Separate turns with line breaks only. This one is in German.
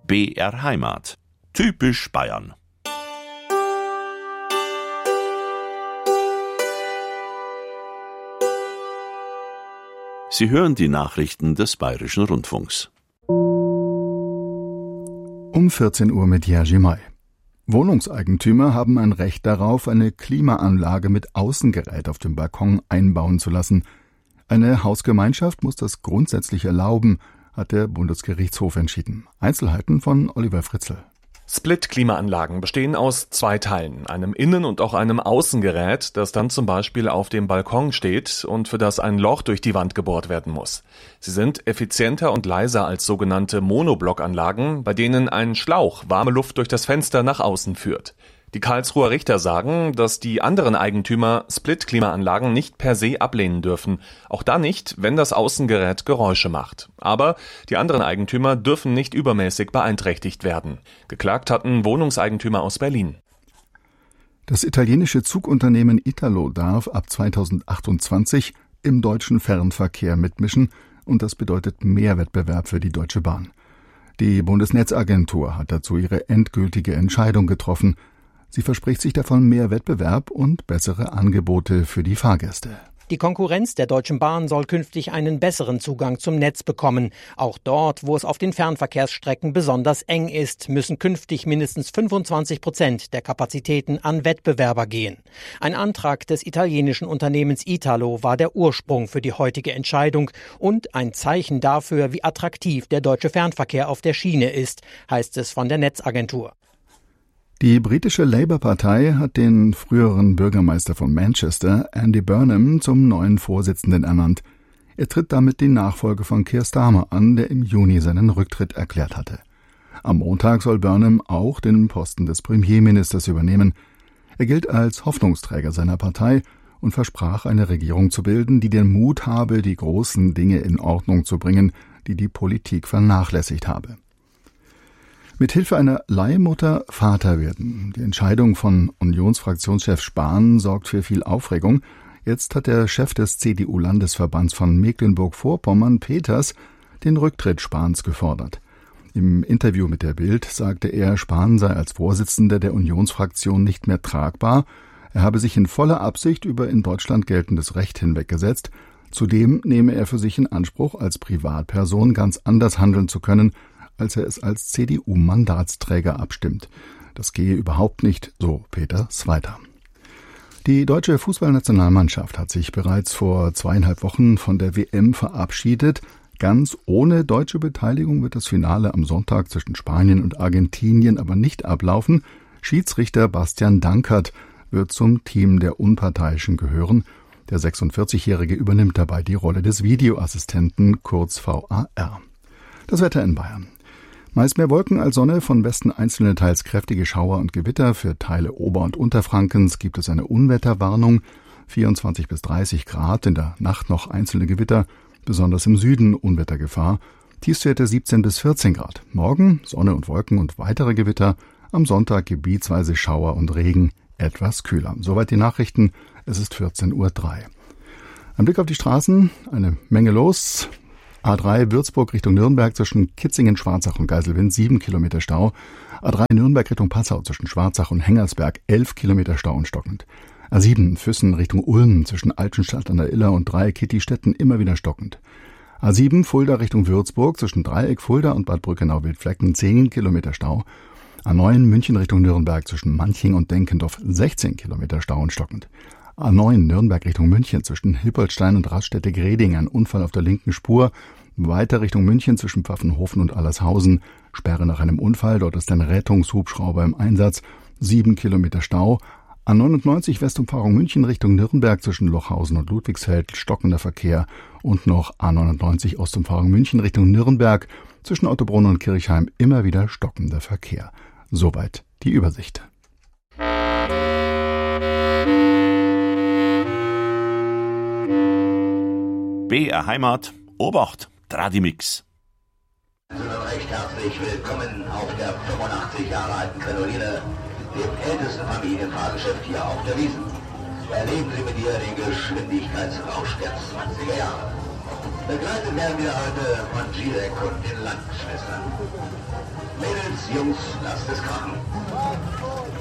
BR Heimat. Typisch Bayern. Sie hören die Nachrichten des Bayerischen Rundfunks.
Um 14 Uhr mit Jerzy May. Wohnungseigentümer haben ein Recht darauf, eine Klimaanlage mit Außengerät auf dem Balkon einbauen zu lassen. Eine Hausgemeinschaft muss das grundsätzlich erlauben, hat der Bundesgerichtshof entschieden. Einzelheiten von Oliver Fritzl.
Split-Klimaanlagen bestehen aus 2 Teilen, einem Innen- und auch einem Außengerät, das dann zum Beispiel auf dem Balkon steht und für das ein Loch durch die Wand gebohrt werden muss. Sie sind effizienter und leiser als sogenannte Monoblockanlagen, bei denen ein Schlauch warme Luft durch das Fenster nach außen führt. Die Karlsruher Richter sagen, dass die anderen Eigentümer Split-Klimaanlagen nicht per se ablehnen dürfen. Auch dann nicht, wenn das Außengerät Geräusche macht. Aber die anderen Eigentümer dürfen nicht übermäßig beeinträchtigt werden. Geklagt hatten Wohnungseigentümer aus Berlin.
Das italienische Zugunternehmen Italo darf ab 2028 im deutschen Fernverkehr mitmischen und das bedeutet mehr Wettbewerb für die Deutsche Bahn. Die Bundesnetzagentur hat dazu ihre endgültige Entscheidung getroffen. Sie verspricht sich davon mehr Wettbewerb und bessere Angebote für die Fahrgäste.
Die Konkurrenz der Deutschen Bahn soll künftig einen besseren Zugang zum Netz bekommen. Auch dort, wo es auf den Fernverkehrsstrecken besonders eng ist, müssen künftig mindestens 25% der Kapazitäten an Wettbewerber gehen. Ein Antrag des italienischen Unternehmens Italo war der Ursprung für die heutige Entscheidung und ein Zeichen dafür, wie attraktiv der deutsche Fernverkehr auf der Schiene ist, heißt es von der Netzagentur.
Die britische Labour-Partei hat den früheren Bürgermeister von Manchester, Andy Burnham, zum neuen Vorsitzenden ernannt. Er tritt damit die Nachfolge von Keir Starmer an, der im Juni seinen Rücktritt erklärt hatte. Am Montag soll Burnham auch den Posten des Premierministers übernehmen. Er gilt als Hoffnungsträger seiner Partei und versprach, eine Regierung zu bilden, die den Mut habe, die großen Dinge in Ordnung zu bringen, die die Politik vernachlässigt habe. Mithilfe einer Leihmutter Vater werden. Die Entscheidung von Unionsfraktionschef Spahn sorgt für viel Aufregung. Jetzt hat der Chef des CDU-Landesverbands von Mecklenburg-Vorpommern, Peters, den Rücktritt Spahns gefordert. Im Interview mit der Bild sagte er, Spahn sei als Vorsitzender der Unionsfraktion nicht mehr tragbar. Er habe sich in voller Absicht über in Deutschland geltendes Recht hinweggesetzt. Zudem nehme er für sich in Anspruch, als Privatperson ganz anders handeln zu können, als er es als CDU-Mandatsträger abstimmt. Das gehe überhaupt nicht, so Peters weiter. Die deutsche Fußballnationalmannschaft hat sich bereits vor 2,5 Wochen von der WM verabschiedet. Ganz ohne deutsche Beteiligung wird das Finale am Sonntag zwischen Spanien und Argentinien aber nicht ablaufen. Schiedsrichter Bastian Dankert wird zum Team der Unparteiischen gehören. Der 46-Jährige übernimmt dabei die Rolle des Videoassistenten, kurz VAR. Das Wetter in Bayern. Meist mehr Wolken als Sonne, von Westen einzelne teils kräftige Schauer und Gewitter. Für Teile Ober- und Unterfrankens gibt es eine Unwetterwarnung. 24 bis 30 Grad, in der Nacht noch einzelne Gewitter, besonders im Süden Unwettergefahr. Tiefstwerte 17 bis 14 Grad. Morgen Sonne und Wolken und weitere Gewitter. Am Sonntag gebietsweise Schauer und Regen, etwas kühler. Soweit die Nachrichten, es ist 14:03 Uhr. Ein Blick auf die Straßen, eine Menge los. A3 Würzburg Richtung Nürnberg zwischen Kitzingen, Schwarzach und Geiselwind 7 Kilometer Stau. A3 Nürnberg Richtung Passau zwischen Schwarzach und Hengersberg 11 Kilometer Stau und stockend. A7 Füssen Richtung Ulm zwischen Altenstadt an der Iller und Dreieck Kittistetten immer wieder stockend. A7 Fulda Richtung Würzburg zwischen Dreieck Fulda und Bad Brückenau-Wildflecken 10 Kilometer Stau. A9 München Richtung Nürnberg zwischen Manching und Denkendorf 16 Kilometer Stau und stockend. A9 Nürnberg Richtung München zwischen Hippolstein und Raststätte-Greding, ein Unfall auf der linken Spur. Weiter Richtung München zwischen Pfaffenhofen und Allershausen. Sperre nach einem Unfall, dort ist ein Rettungshubschrauber im Einsatz. 7 Kilometer Stau. A99 Westumfahrung München Richtung Nürnberg zwischen Lochhausen und Ludwigsfeld, stockender Verkehr. Und noch A99 Ostumfahrung München Richtung Nürnberg zwischen Ottobrunn und Kirchheim immer wieder stockender Verkehr. Soweit die Übersicht.
BR Heimat, Obacht, Tradimix.
Recht herzlich willkommen auf der 85 Jahre alten Caroline, dem ältesten Familienfahrgeschäft hier auf der Wiesn. Erleben Sie mit ihr den Geschwindigkeitsrausch der 20er Jahre. Begleitet werden wir heute von Girek und den Landschwestern. Mädels Jungs, lasst es krachen.